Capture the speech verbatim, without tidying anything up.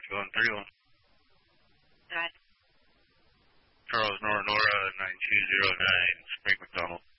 Going three one. Go ahead. Charles Nora Nora nine two zero nine, Spring McDonald.